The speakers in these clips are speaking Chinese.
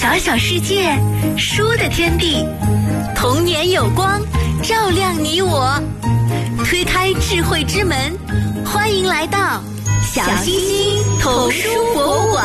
小小世界，书的天地，童年有光，照亮你我。推开智慧之门，欢迎来到小星星童书博物馆。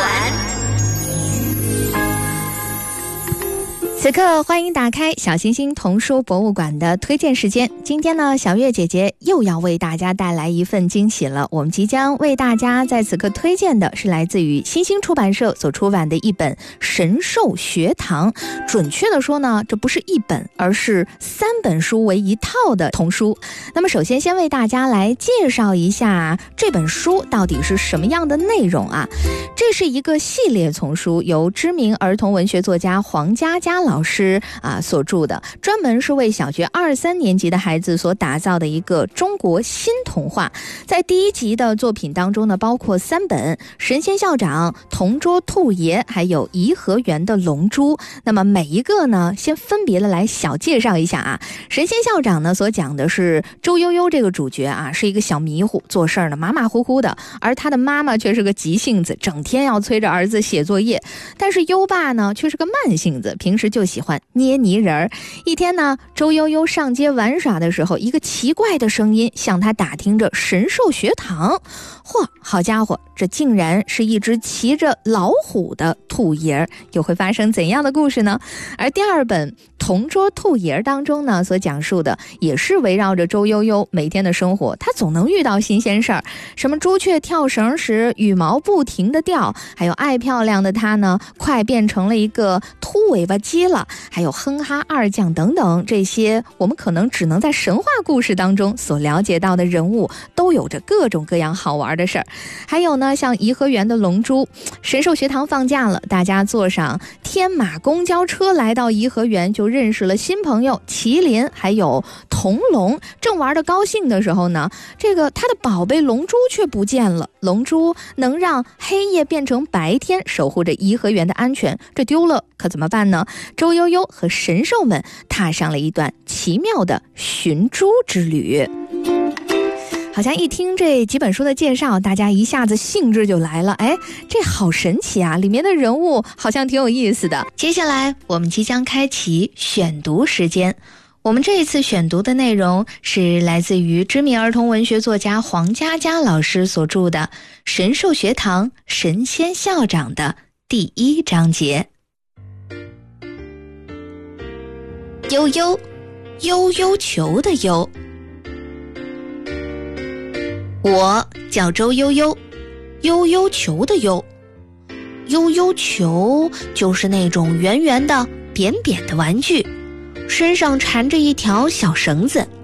此刻欢迎打开小星星童书博物馆的推荐时间。今天呢，小月姐姐又要为大家带来一份惊喜了。我们即将为大家在此刻推荐的是来自于新星出版社所出版的一本《神兽学堂》。准确的说呢，这不是一本，而是3本书为一套的童书。那么首先先为大家来介绍一下这本书到底是什么样的内容啊？这是一个系列丛书，由知名儿童文学作家黄佳佳老师所著的，专门是为小学2、3年级的孩子所打造的一个中国新童话。在第1集的作品当中呢，包括3本：神仙校长、同桌兔爷，还有颐和园的龙珠。那么每一个呢，先分别的来小介绍一下啊。神仙校长呢，所讲的是周悠悠这个主角啊，是一个小迷糊，做事呢马马虎虎的，而他的妈妈却是个急性子，整天要催着儿子写作业。但是优爸呢，却是个慢性子，平时就喜欢捏泥人儿。一天呢，周悠悠上街玩耍的时候，一个奇怪的声音向他打听着神兽学堂。嚯，好家伙，这竟然是一只骑着老虎的兔爷，又会发生怎样的故事呢？而第2本同桌兔爷当中呢，所讲述的也是围绕着周悠悠每天的生活。他总能遇到新鲜事儿，什么朱雀跳绳时羽毛不停地掉，还有爱漂亮的他呢，快变成了一个秃尾巴鸡了，还有哼哈二将等等，这些我们可能只能在神话故事当中所了解到的人物，都有着各种各样好玩的事儿。还有呢，像颐和园的龙珠，神兽学堂放假了，大家坐上天马公交车来到颐和园，就认识了新朋友麒麟还有铜龙。正玩得高兴的时候呢，他的宝贝龙珠却不见了。龙珠能让黑夜变成白天，守护着颐和园的安全，这丢了可怎么办呢？周悠悠和神兽们踏上了一段奇妙的寻珠之旅。好像一听这几本书的介绍，大家一下子兴致就来了。这好神奇啊，里面的人物好像挺有意思的。接下来我们即将开启选读时间。我们这一次选读的内容是来自于知名儿童文学作家黄佳佳老师所著的《神兽学堂神仙校长》的第1章节。悠悠，悠悠球的悠。我叫周悠悠，悠悠球的悠。悠悠球就是那种圆圆的扁扁的玩具，身上缠着一条小绳子，